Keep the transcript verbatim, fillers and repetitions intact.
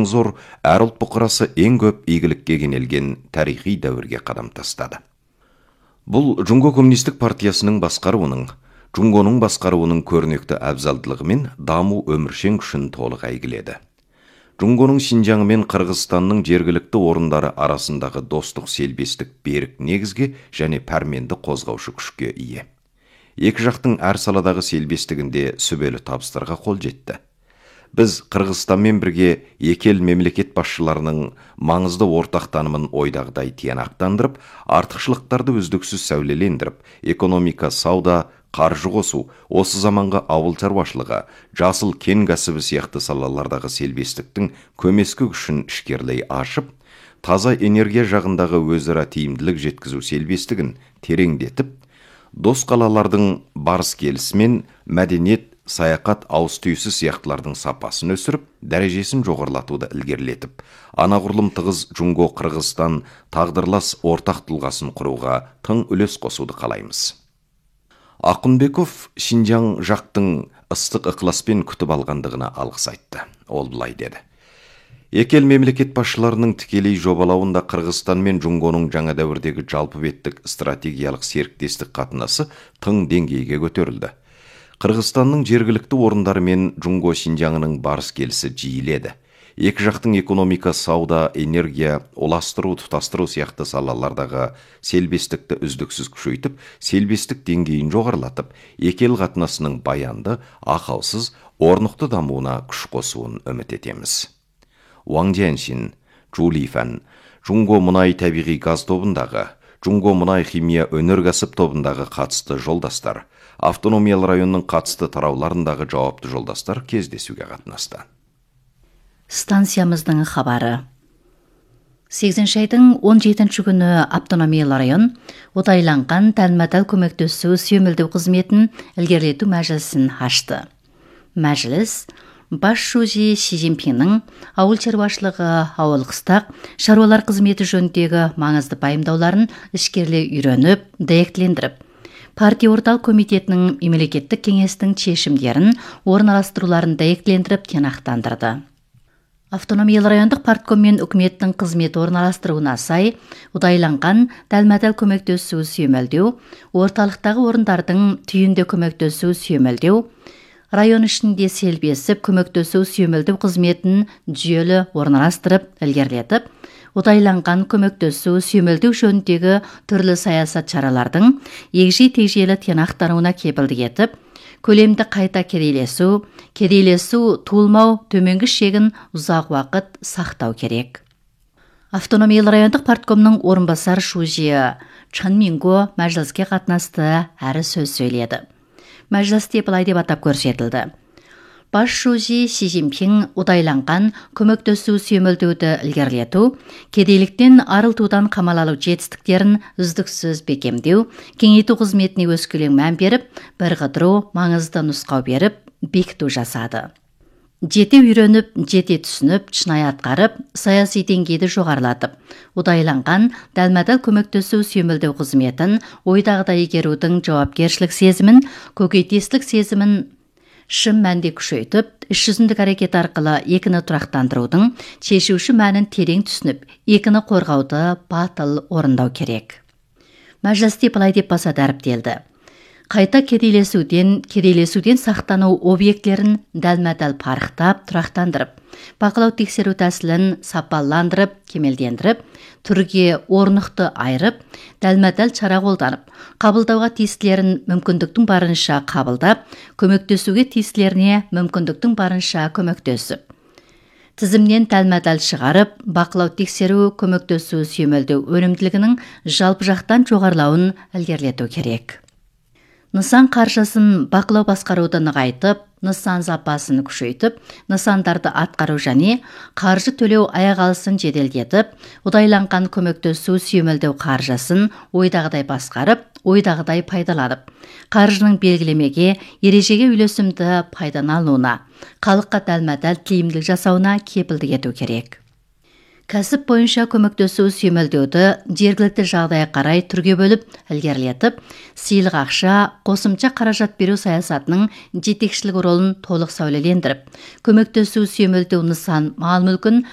ең зор, әр ұлт бұқарасы ең көп игілікке кенелген тарихи дәуірге қадам тастады. Бұл Жунго коммунистік партиясының басқаруының, Жунгоның басқаруының көрнекті әбзалдылығы мен даму өміршең күшін толық әйгіледі. Жунгоның Шинжаңы мен Қырғызстанның жергілікті орындары арасындағы достық селбестік берік негізге және пәрменді қозғаушы күшке ие. Екі жақтың әр саладағы селбестігінде сүбелі табыстарға қол жетті. Біз Қырғызстанмен бірге екі ел мемлекет басшыларының маңызды ортақ танымын ойдағыдай тиянақтандырып, артықшылықтарды үздіксіз сәулелендіріп, экономика, сауда, қаржы қосу, осы заманғы ауыл шаруашылығы, жасыл кен кәсібі сияқты салалардағы селбестіктің көмескі күшін ішкерлей ашып, таза энергия жағындағы өзара тиімділік жеткізу селбестігін тереңдетіп, дос қалалардың барыс келісімен мәдениет, саяхат, ауыз түйісі сияқтылардың сапасын өсіріп, дәрежесін жоғарылатуды ілгерілетіп, анағұрлым тығыз Жунго Қырғызстан тағдырлас ортақ тұлғасын құруға тың үлес қосуды қалаймыз. Ақынбеков Шинжаң жақтың ыстық ықыласпен күтіп алғандығына алғыс айтты. Ол былай деді: Екі ел мемлекет басшыларының тікелей жобалауында Қырғызстан мен Жунгоның жаңа дәуірдегі жалпы беттік стратегиялық серіктестік қатынасы тың деңгейге көтерілді. Қырғызстанның жергілікті орындары мен Жунго Шинжаңының барыс келісі жиіледі. Екі жақтың экономика, сауда, энергия, оластыру, тұтастыру сияқты салалардағы селбестікті үздіксіз күшейтіп, селбестік деңгейін жоғарылатып, екі ел қатынасының баянды, ақаусыз, орнықты дамуына күш қосуын үміт етеміз. Уаң Джяншин, Чжули Фэн, Жунго мұнай табиғи газ тобындағы, Жунго мұнай химия өнеркәсіп тобындағы қатысты жолдастар, автономиялы районның қатысты тарауларындағы жауапты жолдастар кездесуге қатынасты. Станциямыздың хабары. сегізінші айдың он жетінші күні автономиялы район отайланған тәлмәтәл көмектесу сүйемелдеу қызметін ілгерілету мәжілісін ашты. Мәжіліс Бас шужи Си Цзиньпиннің ауыл шаруашылығы, ауыл қыстақ, шаруалар қызметі жөніндегі маңызды пайымдауларын ішкерлей үйреніп, дәйектілендіріп, партия орталық комитетінің мемлекеттік кеңестің шешімдерін орналастыруларын дәйектілендіріп тиянақтандырды. Автономиялы райондық партком мен үкіметтің қызметі орналастыруына сай, ұдайланған дәлмәдәл көмектесу сүйемелдеу, орталықтағы орындардың түйінді көмектесу сүйемелдеу, район ішінде селбесіп көмектесу сүйемелдеу қызметін жүйелі орналастырып, ілгерілетіп, ұдайланған көмектесу сүйемелдеу жөніндегі түрлі саясат шаралардың егжей-тегжейлі тиянақтануына кепілдік етіп, көлемді қайта кедейлесу, кедейлесу туылмау төменгі шегін ұзақ уақыт сақтау керек. Автономиялы райондық парткомның орынбасар шужи Чан Минго мәжіліске қатынасты әрі сөз сөйледі. Мәжілісте былай деп атап көрсетілді: Бас шужи Си Цзиньпин ұдайланған көмектесу сүйемелдеуді ілгерілету, кедейліктен арылтудан қамалалу жетістіктерін үздіксіз бекемдеу, кеңейту қызметіне өскелең мән беріп, бір қыдыру, маңызды нұсқау беріп, бекіту жасады. Жете үйреніп, жете түсініп, шынайы атқарып, саяси деңгейді жоғарылатып, ұдайланған дәлмәдәл көмектесу сүйемелдеу қызметін ойдағыдай игерудің жауапкершілік сезімін, көкейтестілік сезімін шын мәнде күшейтіп, іс жүзіндік әрекет арқылы екіні тұрақтандырудың шешуші мәнін терең түсініп, екіні қорғауды батыл орындау керек. Мәжілісте былай деп баса дәріптелді: Қайта кедейлесуден, кедейлесуден сақтану объектілерін дәлмәдәл парықтап, тұрақтандырып, бақылау тексеру тәсілін сапаландырып, кемелдендіріп, түрге орнықты айырып, дәлмәдәл шара қолданып, қабылдауға тиістілерін мүмкіндіктің барынша қабылдап, көмектесуге тиістілеріне мүмкіндіктің барынша көмектесіп, тізімнен дәлмәдәл шығарып, бақылау тексеру, көмектесу сүйемелдеу өнімділігінің жалпы жақтан жоғарылауын ілгерілету керек. Нысан қаржысын бақылау басқаруды нығайтып, нысан запасын күшейтіп, нысандарды атқару және қаржы төлеу аяқ алысын жеделдетіп, ұдайланған көмектесу сүйемелдеу қаржысын ойдағыдай басқарып, ойдағыдай пайдаланып, қаржының белгілемеге, ережеге үйлесімді пайдалануына, халыққа дәлмәдәл тиімділік жасауына кепілдік ету керек. Кәсіп бойынша көмектесу сүйемелдеуді жергілікті жағдайға қарай түрге бөліп, ілгерілетіп, сыйлық ақша, қосымша қаражат беру саясатының жетекшілік ролын толық сәулелендіріп, көмектесу сүйемелдеу нысан мал мүлкін